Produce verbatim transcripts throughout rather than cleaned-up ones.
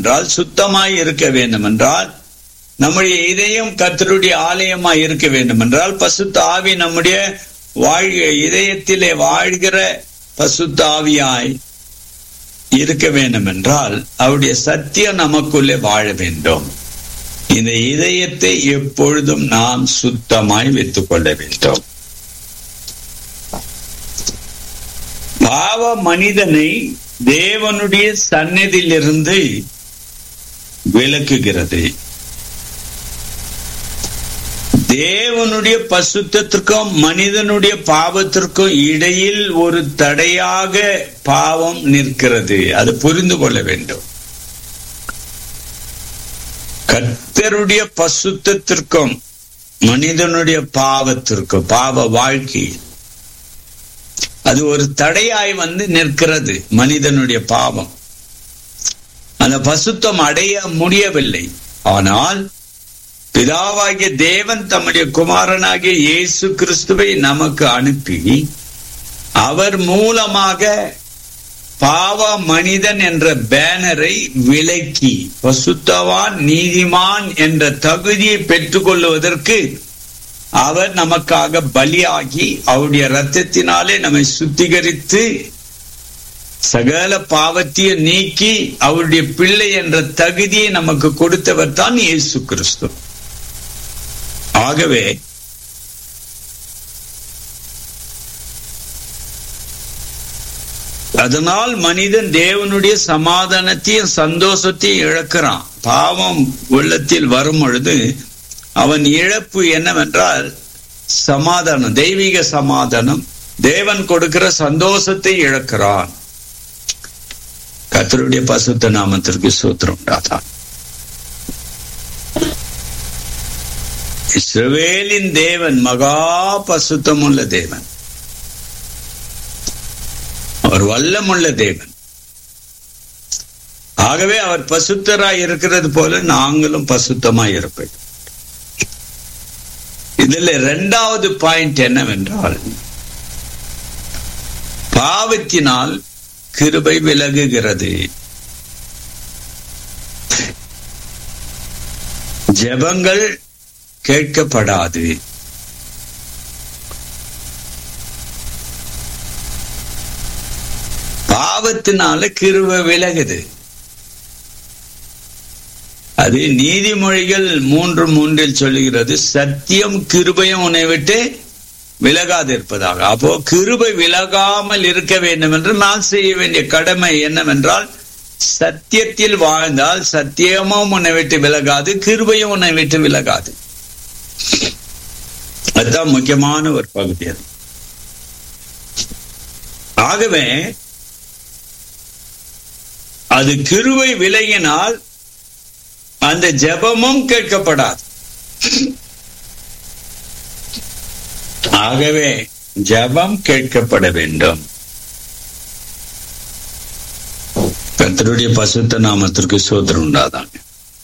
என்றால், சுத்தமாய் இருக்க வேண்டும் என்றால், நம்முடைய இதயம் கர்த்தருடைய ஆலயமாய் இருக்க வேண்டும் என்றால், பசுத்த ஆவி நம்முடைய வாழ்க இதயத்திலே வாழ்கிற பசுத்த ஆவியாய் இருக்க வேண்டும் என்றால், அவருடைய சத்தியம் நமக்குள்ளே வாழ வேண்டும். இந்த இதயத்தை எப்பொழுதும் நாம் சுத்தமாய் வைத்துக் கொள்ள வேண்டும். பாவ மனிதனை தேவனுடைய சந்நிதியிலிருந்து விலக்குகிறது. தேவனுடைய பசுத்தத்திற்கும் மனிதனுடைய பாவத்திற்கும் இடையில் ஒரு தடையாக பாவம் நிற்கிறது. அது புரிந்து கொள்ள வேண்டும். கர்த்தருடைய பசுத்தத்திற்கும் மனிதனுடைய பாவத்திற்கும், பாவ வாழ்க்கை, அது ஒரு தடையாய் வந்து நிற்கிறது. மனிதனுடைய பாவம் அந்த பசுத்தம் அடைய முடியவில்லை. ஆனால் பிதாவாகிய தேவன் தம்முடைய குமாரனாகிய இயேசு கிறிஸ்துவை நமக்கு அனுப்பி, அவர் மூலமாக பாவ மனிதன் என்ற பேனரை விலக்கி பசுத்தவான் நீதிமான் என்ற தகுதியை பெற்றுக் கொள்வதற்கு அவர் நமக்காக பலியாகி அவருடைய இரத்தத்தினாலே நம்மை சுத்திகரித்து சகல பாவத்தையும் நீக்கி அவருடைய பிள்ளை என்ற தகுதியை நமக்கு கொடுத்தவர் தான் இயேசு கிறிஸ்து. ஆகவே அதனால் மனிதன் தேவனுடைய சமாதானத்தையும் சந்தோஷத்தையும் இழக்கிறான். பாவம் உள்ளத்தில் வரும் பொழுது அவன் இழப்பு என்னவென்றால் சமாதானம், தெய்வீக சமாதானம், தேவன் கொடுக்கிற சந்தோஷத்தை இழக்கிறான். கர்த்தருடைய பசுத்த நாமத்திற்கு ஸ்தோத்திரம் உண்டாதான். இஸ்ரவேலின் தேவன் மகா பசுத்தமுள்ள தேவன், அவர் வல்லமுள்ள தேவன். ஆகவே அவர் பசுத்தராய் இருக்கிறது போல நாங்களும் பசுத்தமாய் இருப்போம். இதுல இரண்டாவது பாயிண்ட் என்னவென்றால், பாவத்தினால் கிருபை விலகுகிறது. ஜெபங்கள் கேட்கப்படாது. பாவத்தினால கிருபை விலகுது. அது நீதிமொழிகள் மூன்று மூன்றில் சொல்லுகிறது, சத்தியம் கிருபையும் உன்னை விட்டு விலகாது இருப்பதாக. அப்போ கிருபை விலகாமல் இருக்க வேண்டும் என்று நான் செய்ய வேண்டிய கடமை என்னவென்றால், சத்தியத்தில் வாழ்ந்தால் சத்தியமும் உன்னை விட்டு விலகாது, கிருபையும் உன்னை விட்டு விலகாது. அதுதான் முக்கியமான ஒரு பகுதி. அது ஆகவே அது கிருபை விலகினால் அந்த ஜெபமும் கேட்கப்படாது. ஆகவே ஜெபம் கேட்கப்பட வேண்டும். கர்த்தருடைய பசுத்த நாமத்திற்கு ஸ்தோத்திரம் உண்டாதாங்க.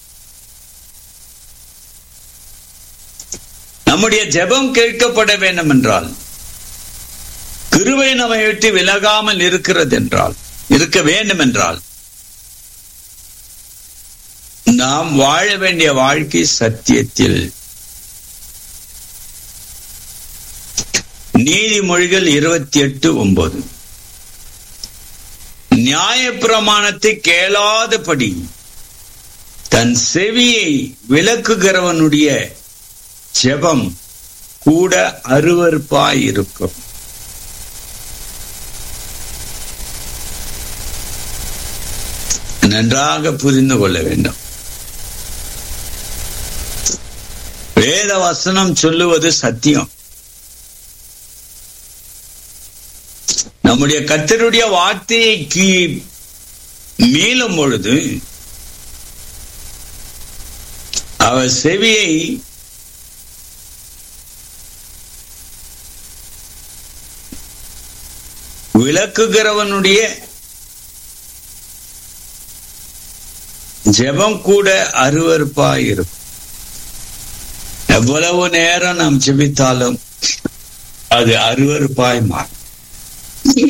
நம்முடைய ஜெபம் கேட்கப்பட வேண்டும் என்றால், கிருபை நம்மை விட்டு விலகாமல் இருக்கிறது என்றால், இருக்க வேண்டும் என்றால், நாம் வாழ வேண்டிய வாழ்க்கை சத்தியத்தில். நீதிமொழிகள் இருபத்தி எட்டு ஒன்பது, நியாயப்பிரமாணத்தை கேளாதபடி தன் செவியை விலக்குகிறவனுடைய ஜெபம் கூட அருவருப்பாய் இருக்கும். நன்றாக புரிந்து கொள்ள வேண்டும். வேத வசனம் சொல்லுவது சத்தியம். நம்முடைய கர்த்தருடைய வார்த்தைக்கு மீளும் பொழுது அவர் செவியை விலக்குகிறவனுடைய ஜெபம் கூட அருவருப்பாய் இருக்கும். எவ்வளவு நேரம் நாம் ஜெபித்தாலும் அது அருவருப்பாய் மாறும்.